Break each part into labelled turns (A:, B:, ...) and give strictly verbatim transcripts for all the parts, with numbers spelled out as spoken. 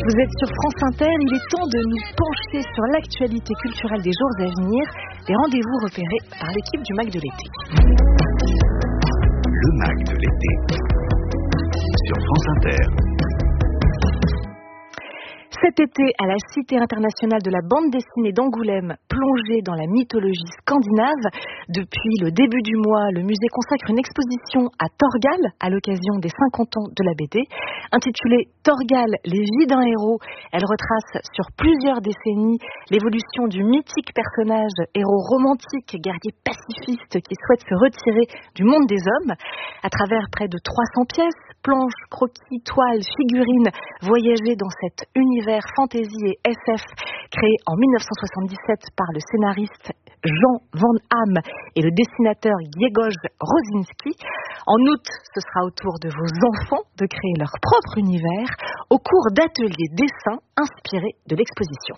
A: Vous êtes sur France Inter, il est temps de nous pencher sur l'actualité culturelle des jours à venir, des rendez-vous repérés par l'équipe du Mac de l'été.
B: Le Mac de l'été sur France Inter.
A: Cet été, à la Cité internationale de la bande dessinée d'Angoulême, plongée dans la mythologie scandinave, depuis le début du mois, le musée consacre une exposition à Thorgal à l'occasion des cinquante ans de la B D. Intitulée Thorgal, les vies d'un héros, elle retrace sur plusieurs décennies l'évolution du mythique personnage, héros romantique, guerrier pacifiste qui souhaite se retirer du monde des hommes. À travers près de trois cents pièces, planches, croquis, toiles, figurines, voyager dans cet univers fantasy et S F créé en dix-neuf cent soixante-dix-sept par le scénariste Jean Van Hamme et le dessinateur Grzegorz Rosinski. En août, ce sera au tour de vos enfants de créer leur propre univers au cours d'ateliers dessins inspirés de l'exposition.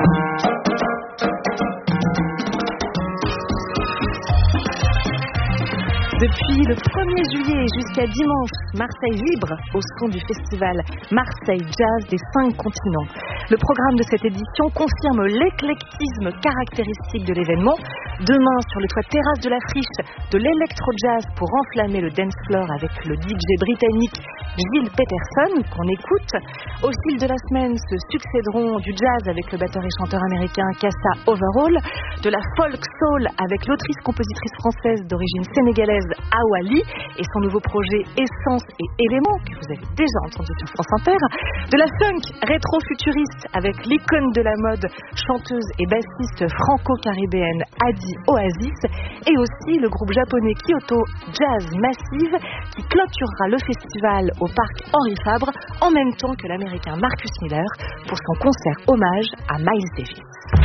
A: Depuis le premier juillet jusqu'à dimanche, Marseille vibre au son du festival Marseille Jazz des cinq continents. Le programme de cette édition confirme l'éclectisme caractéristique de l'événement. Demain, sur le toit terrasse de la Friche, de l'électro-jazz pour enflammer le dance floor avec le D J britannique Gilles Peterson, qu'on écoute. Au fil de la semaine se succéderont du jazz avec le batteur et chanteur américain Kassa Overall, de la folk soul avec l'autrice-compositrice française d'origine sénégalaise Awali et son nouveau projet Essence et Éléments, que vous avez déjà entendu sur France Inter, de la funk rétro-futuriste avec l'icône de la mode, chanteuse et bassiste franco-caribéenne Adi Oasis, et aussi le groupe japonais Kyoto Jazz Massive qui clôturera le festival au parc Henri Fabre en même temps que l'américain Marcus Miller pour son concert hommage à Miles Davis.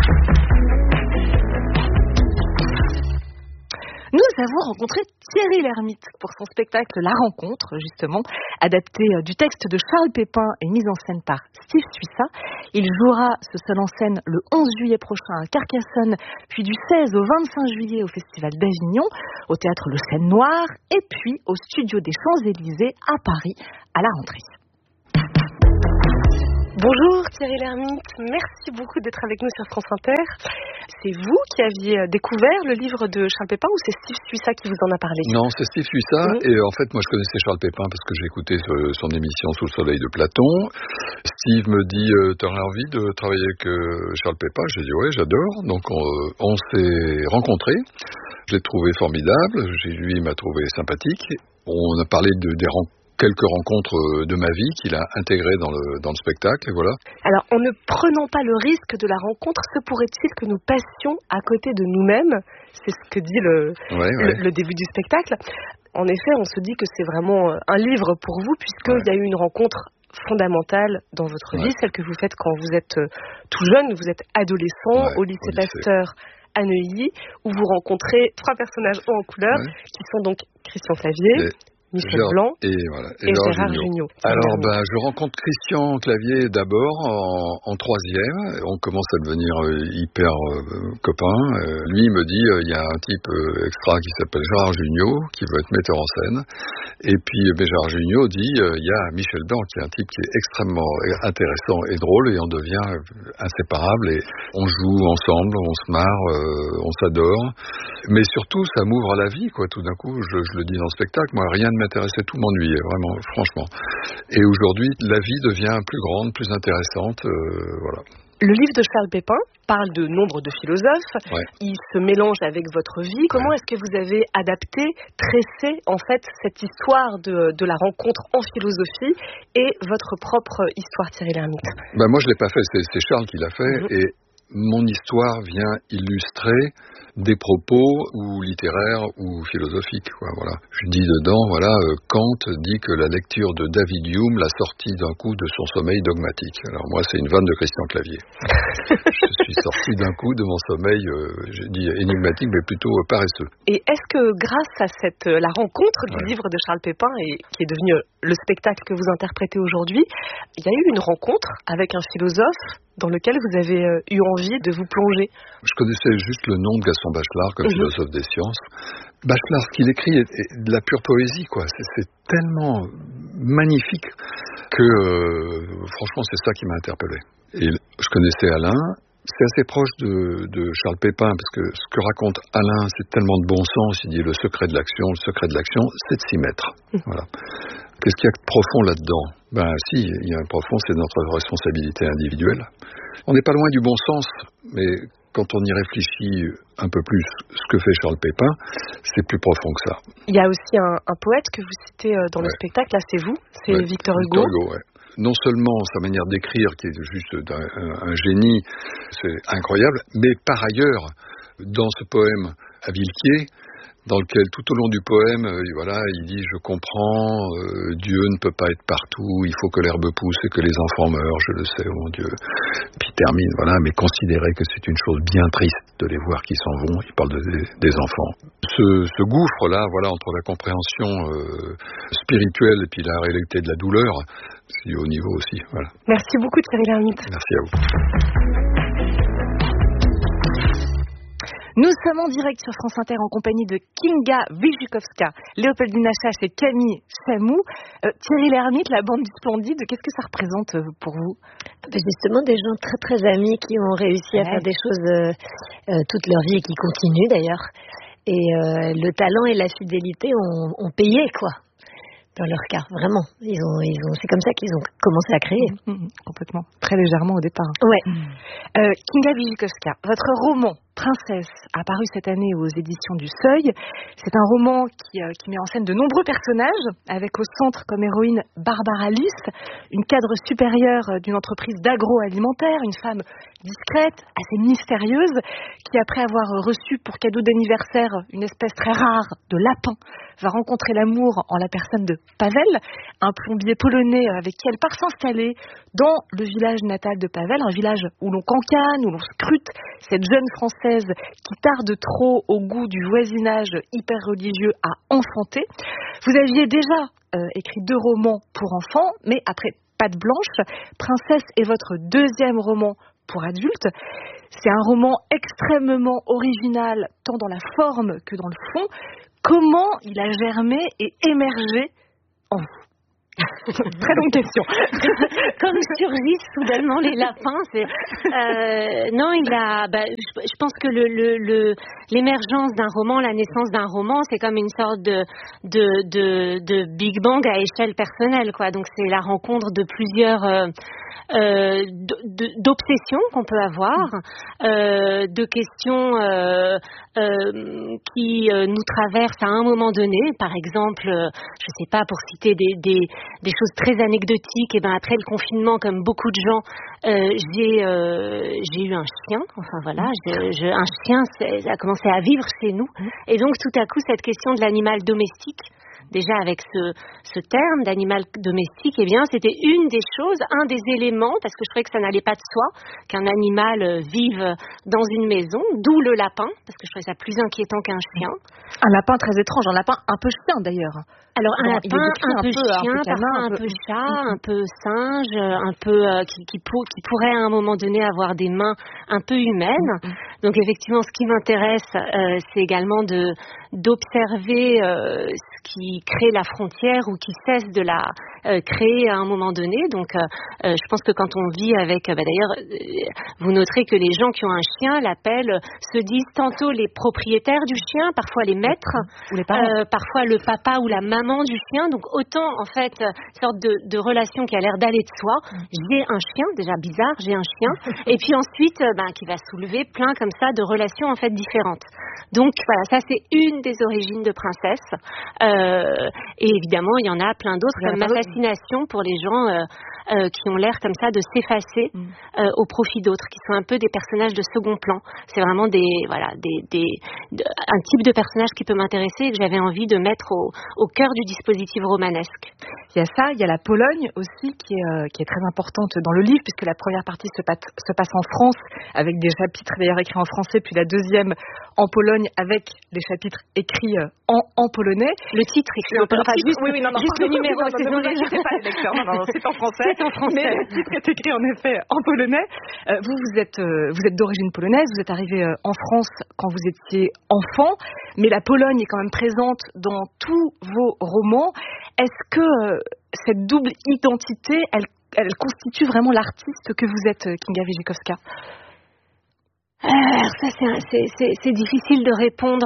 A: Nous avons rencontré Thierry Lhermitte pour son spectacle La Rencontre, justement, adapté du texte de Charles Pépin et mis en scène par Steve Suissa. Il jouera ce seul en scène le onze juillet prochain à Carcassonne, puis du seize au vingt-cinq juillet au Festival d'Avignon, au Théâtre Le Chêne Noir, et puis au Studio des Champs-Élysées à Paris à la rentrée. Bonjour Thierry Lhermitte, merci beaucoup d'être avec nous sur France Inter. C'est vous qui aviez découvert le livre de Charles Pépin ou c'est Steve Suissa qui vous en a parlé ?
C: Non, c'est Steve Suissa mmh. et en fait moi je connaissais Charles Pépin parce que j'ai écouté son émission Sous le soleil de Platon. Steve me dit euh, t'aurais envie de travailler avec euh, Charles Pépin ? J'ai dit ouais, j'adore. Donc on, on s'est rencontrés, je l'ai trouvé formidable, lui il m'a trouvé sympathique. On a parlé de, des rencontres, quelques rencontres de ma vie qu'il a intégrées dans le, dans le spectacle, et voilà.
A: Alors, en ne prenant pas le risque de la rencontre, se pourrait-il que nous passions à côté de nous-mêmes ? C'est ce que dit le, ouais, le, ouais. le début du spectacle. En effet, on se dit que c'est vraiment un livre pour vous, puisqu'il ouais. y a eu une rencontre fondamentale dans votre ouais. vie, celle que vous faites quand vous êtes tout jeune, vous êtes adolescent, ouais, au lycée, au lycée Pasteur à Neuilly, où vous rencontrez trois personnages hauts en couleur, ouais. qui sont donc Christian Clavier, et Michel Gérard, Blanc
C: et, voilà, et,
A: et Gérard Jugnot.
C: Alors, ben, je rencontre Christian Clavier d'abord en, en troisième. On commence à devenir euh, hyper euh, copains. Euh, lui me dit, il euh, y a un type euh, extra qui s'appelle Gérard Jugnot, qui veut être metteur en scène. Et puis, euh, Gérard Jugnot dit, il euh, y a Michel Blanc, qui est un type qui est extrêmement intéressant et drôle, et on devient inséparables. Et on joue ensemble, on se marre, euh, on s'adore. Mais surtout, ça m'ouvre à la vie, quoi. Tout d'un coup, je, je le dis dans le spectacle, moi, rien ne m'intéressait, tout m'ennuyait, vraiment, franchement. Et aujourd'hui, la vie devient plus grande, plus intéressante, euh, voilà.
A: Le livre de Charles Pépin parle de nombre de philosophes, ouais. il se mélange avec votre vie. Comment ouais. est-ce que vous avez adapté, tressé, en fait, cette histoire de, de la rencontre en philosophie et votre propre histoire, Thierry Lhermitte ?
C: Ben moi, je ne l'ai pas fait, c'est, c'est Charles qui l'a fait, mmh. et mon histoire vient illustrer des propos ou littéraires ou philosophiques, quoi, voilà. Je dis dedans, voilà, euh, Kant dit que la lecture de David Hume l'a sorti d'un coup de son sommeil dogmatique. Alors moi, c'est une vanne de Christian Clavier. Je suis sorti d'un coup de mon sommeil, euh, j'ai dit énigmatique, mais plutôt euh, paresseux.
A: Et est-ce que grâce à cette euh, la rencontre du ouais. livre de Charles Pépin, et qui est devenu le spectacle que vous interprétez aujourd'hui, il y a eu une rencontre avec un philosophe dans lequel vous avez euh, eu envie de vous plonger ?
C: Je connaissais juste le nom de Gaston son Bachelard comme mmh. philosophe des sciences. Bachelard, ce qu'il écrit est, est de la pure poésie, quoi. C'est, c'est tellement magnifique que, euh, franchement, c'est ça qui m'a interpellé. Et je connaissais Alain. C'est assez proche de, de Charles Pépin, parce que ce que raconte Alain, c'est tellement de bon sens. Il dit le secret de l'action, le secret de l'action, c'est de s'y mettre. Voilà. Qu'est-ce qu'il y a de profond là-dedans ? Ben si, il y a un profond, c'est notre responsabilité individuelle. On n'est pas loin du bon sens, mais quand on y réfléchit un peu plus, ce que fait Charles Pépin, c'est plus profond que ça.
A: Il y a aussi un, un poète que vous citez dans ouais. le spectacle, là c'est vous, c'est ouais. Victor Hugo.
C: Victor Hugo, ouais. Non seulement sa manière d'écrire, qui est juste un, un, un génie, c'est incroyable, mais par ailleurs, dans ce poème à Villequier, dans lequel tout au long du poème, euh, voilà, il dit « Je comprends, euh, Dieu ne peut pas être partout, il faut que l'herbe pousse et que les enfants meurent, je le sais, oh mon Dieu. » Puis il termine, voilà, mais considérez que c'est une chose bien triste de les voir qui s'en vont, il parle de, des, des enfants. Ce, ce gouffre-là, voilà, entre la compréhension euh, spirituelle et puis la réalité de la douleur, c'est au niveau aussi, voilà.
A: Merci beaucoup Thierry Lhermitte.
C: Merci à vous.
A: Nous sommes en direct sur France Inter en compagnie de Kinga Wyjukowska, Léopoldina Chache et Camille Chamou. Euh, Thierry Lhermitte, la bande du Splendide, qu'est-ce que ça représente euh, pour vous ?
D: Justement, des gens très très amis qui ont réussi ouais. à faire des choses euh, euh, toute leur vie et qui continuent d'ailleurs. Et euh, le talent et la fidélité ont, ont payé, quoi. Dans leur cas, vraiment. Ils ont, ils ont, c'est comme ça qu'ils ont commencé à créer.
A: Mmh, mmh, complètement. Très légèrement au départ.
D: Ouais.
A: Mmh. Euh, Kinga Wyjukowska, votre roman Princesse, apparu cette année aux éditions du Seuil. C'est un roman qui, euh, qui met en scène de nombreux personnages, avec au centre comme héroïne Barbara Lys, une cadre supérieure d'une entreprise d'agroalimentaire, une femme discrète, assez mystérieuse, qui après avoir reçu pour cadeau d'anniversaire une espèce très rare de lapin, va rencontrer l'amour en la personne de Pavel, un plombier polonais avec qui elle part s'installer dans le village natal de Pavel, un village où l'on cancane, où l'on scrute cette jeune Française qui tarde trop au goût du voisinage hyper religieux à enfanter. Vous aviez déjà euh, écrit deux romans pour enfants, mais après Pâte Blanche, Princesse est votre deuxième roman pour adultes. C'est un roman extrêmement original, tant dans la forme que dans le fond. Comment il a germé et émergé en vous ? Très longue question.
D: Comme surgissent soudainement les lapins. C'est, euh, non, il a. Bah, je, je pense que le, le, le, l'émergence d'un roman, la naissance d'un roman, c'est comme une sorte de, de, de, de Big Bang à échelle personnelle, quoi. Donc c'est la rencontre de plusieurs. Euh, Euh, d'obsessions qu'on peut avoir, euh, de questions euh, euh, qui euh, nous traversent à un moment donné. Par exemple, euh, je ne sais pas, pour citer des, des, des choses très anecdotiques, et ben après le confinement, comme beaucoup de gens, euh, j'ai, euh, j'ai eu un chien. Enfin voilà, je, je, un chien a commencé à vivre chez nous. Et donc tout à coup, cette question de l'animal domestique, déjà avec ce, ce terme d'animal domestique, eh bien, c'était une des choses, un des éléments, parce que je trouvais que ça n'allait pas de soi, qu'un animal vive dans une maison, d'où le lapin, parce que je trouvais ça plus inquiétant qu'un chien.
A: Un lapin très étrange, un lapin un peu chien d'ailleurs.
D: Alors un
A: bon,
D: lapin un, un peu chien,
A: un peu
D: parfois un, un peu chat, un peu singe, un peu euh, qui, qui, pour, qui pourrait à un moment donné avoir des mains un peu humaines. Mm-hmm. Donc effectivement, ce qui m'intéresse, euh, c'est également de d'observer euh, ce qui crée la frontière ou qui cesse de la euh, créer à un moment donné. Donc euh, euh, je pense que quand on vit avec, euh, bah, d'ailleurs, euh, vous noterez que les gens qui ont un chien l'appellent, se disent tantôt les propriétaires du chien, parfois les maîtres,
A: ou les parents.
D: Euh, parfois le papa ou la maman du chien. Donc autant en fait une sorte de, de relation qui a l'air d'aller de soi. J'ai un chien, déjà bizarre, j'ai un chien, et puis ensuite euh, ben, qui va soulever plein comme ça de relations en fait différentes. Donc voilà, ça c'est une des origines de Princesse. Euh, et évidemment il y en a plein d'autres, comme ma fascination pour les gens euh, euh, qui ont l'air comme ça de s'effacer mm. euh, au profit d'autres, qui sont un peu des personnages de second plan. C'est vraiment des voilà des, des de, un type de personnage qui peut m'intéresser et que j'avais envie de mettre au, au cœur du dispositif romanesque.
A: Il y a ça, il y a la Pologne aussi qui est, euh, qui est très importante dans le livre, puisque la première partie se passe, se passe en France avec des chapitres d'ailleurs écrits en français, puis la deuxième en Pologne avec des chapitres écrits euh, en, en polonais.
D: Le titre écrit en polonais,
A: enfin, juste, oui, oui, non, non,
D: juste le numéro,
A: c'est non, non, non, pas les lecteurs, non, non, c'est en français.
D: C'est en français.
A: Mais le titre est écrit en effet en polonais. Euh, vous, vous êtes, euh, vous êtes d'origine polonaise. Vous êtes arrivé euh, en France quand vous étiez enfant. Mais la Pologne est quand même présente dans tous vos romans. Est-ce que euh, cette double identité, elle, elle constitue vraiment l'artiste que vous êtes, Kinga Wierzchowska?
D: Alors ça c'est, c'est, c'est, c'est difficile de répondre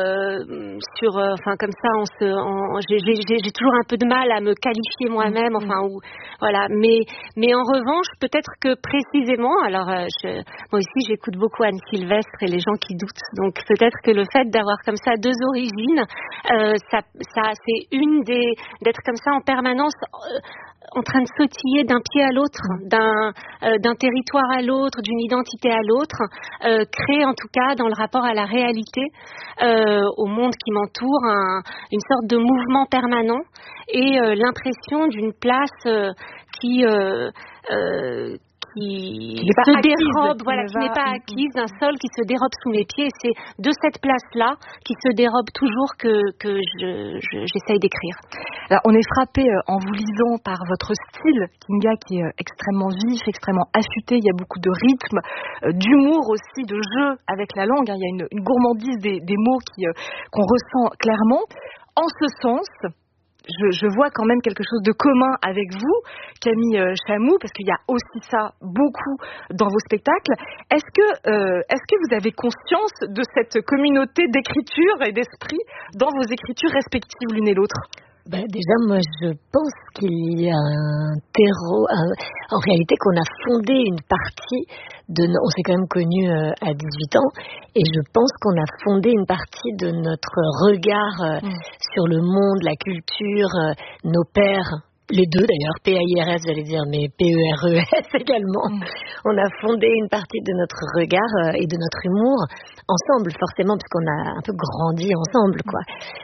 D: euh, sur, euh, enfin comme ça, on se, on, j'ai, j'ai, j'ai toujours un peu de mal à me qualifier moi-même, enfin ou voilà. Mais, mais en revanche, peut-être que précisément, alors euh, je, moi aussi j'écoute beaucoup Anne Sylvestre et les gens qui doutent, donc peut-être que le fait d'avoir comme ça deux origines, euh, ça, ça c'est une des, d'être comme ça en permanence. Euh, en train de sautiller d'un pied à l'autre, d'un, euh, d'un territoire à l'autre, d'une identité à l'autre, euh, crée en tout cas dans le rapport à la réalité, euh, au monde qui m'entoure, un, une sorte de mouvement permanent et euh, l'impression d'une place euh, qui... Euh, euh, qui, qui se acquise, dérobe, voilà, qui n'est pas acquise, d'un sol qui se dérobe sous mes pieds. Et c'est de cette place-là qui se dérobe toujours que, que je, je, j'essaye d'écrire.
A: Alors, on est frappé euh, en vous lisant par votre style, Kinga, qui est euh, extrêmement vif, extrêmement affûté. Il y a beaucoup de rythme, euh, d'humour aussi, de jeu avec la langue. Hein. Il y a une, une gourmandise des, des mots qui, euh, qu'on ressent clairement. En ce sens... Je, je vois quand même quelque chose de commun avec vous, Camille Chamou, parce qu'il y a aussi ça beaucoup dans vos spectacles. Est-ce que, euh, est-ce que vous avez conscience de cette communauté d'écriture et d'esprit dans vos écritures respectives l'une et l'autre ?
E: Ben déjà, moi, je pense qu'il y a un terreau, un, en réalité, qu'on a fondé une partie de, on s'est quand même connus euh, à dix-huit ans, et je pense qu'on a fondé une partie de notre regard euh, mmh. sur le monde, la culture, euh, nos pères. Les deux d'ailleurs, P A I R S, j'allais dire, mais P E R E S également. Mmh. On a fondé une partie de notre regard euh, et de notre humour ensemble, forcément, parce qu'on a un peu grandi ensemble, quoi.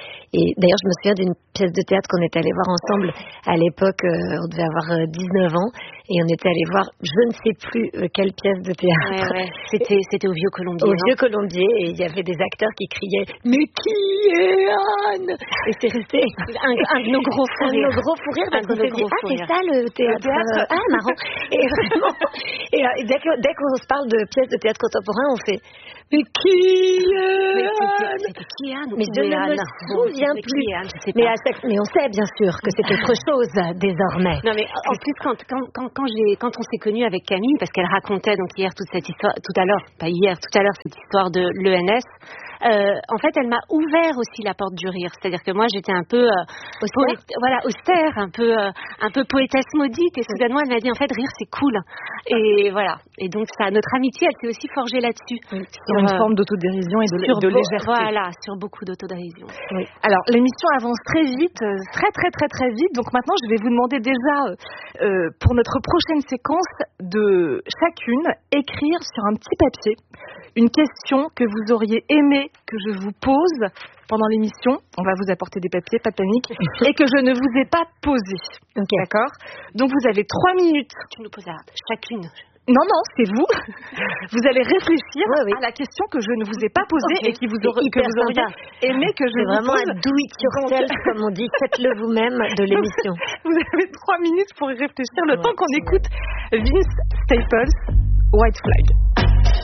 E: Et d'ailleurs, je me souviens d'une pièce de théâtre qu'on est allé voir ensemble à l'époque, euh, on devait avoir euh, dix-neuf ans, et on était allé voir, je ne sais plus euh, quelle pièce de théâtre.
D: Ouais, ouais. C'était, c'était au Vieux Colombier.
E: Au Vieux Colombier, et il y avait des acteurs qui criaient « Mais qui est Anne ?» Et c'est resté un, un de nos gros fous rires. Un de nos gros fous rires, parce qu'on s'est dit « Ah, c'est ça le théâtre, le théâtre. Euh, Ah, marrant !» Et vraiment, et, euh, et dès, que, dès qu'on se parle de pièces de théâtre contemporain, on fait « Mais qui est Anne ?»
D: C'était qui Anne?
E: Mais je ne me souviens plus. Mais, à chaque... mais on sait bien sûr que c'est autre chose désormais.
D: Non mais en plus quand quand quand quand j'ai quand on s'est connus avec Camille, parce qu'elle racontait donc hier toute cette histoire, tout à l'heure, pas hier, tout à l'heure cette histoire de l'E N S. Euh, en fait, elle m'a ouvert aussi la porte du rire. C'est-à-dire que moi, j'étais un peu euh, austère, poète, voilà, austère, un peu, euh, un peu poétesse maudite. Et soudainement, elle m'a dit en fait, rire, c'est cool. Et voilà. Et donc, ça, notre amitié, elle s'est aussi forgée là-dessus.
A: Oui, sur, sur une euh, forme d'autodérision et de, de légèreté.
D: Voilà, sur beaucoup d'autodérision.
A: Oui. Alors, l'émission avance très vite, très très très très vite. Donc maintenant, je vais vous demander déjà, euh, pour notre prochaine séquence, de chacune écrire sur un petit papier une question que vous auriez aimé que je vous pose pendant l'émission. On va vous apporter des papiers, pas de panique, et que je ne vous ai pas posé. Okay. D'accord ? Donc vous avez trois minutes.
D: Tu nous poses à chacune.
A: Non, non, c'est vous. Vous allez réfléchir oui, oui. à la question que je ne vous ai pas posée okay. et qui vous aurez, que vous auriez aimé que je
E: c'est
A: vous
E: vraiment
A: pose.
E: Un do it yourself, donc... comme on dit, faites-le vous-même de l'émission.
A: Vous avez trois minutes pour y réfléchir, le ouais, temps qu'on écoute Vince Staples, White Flag.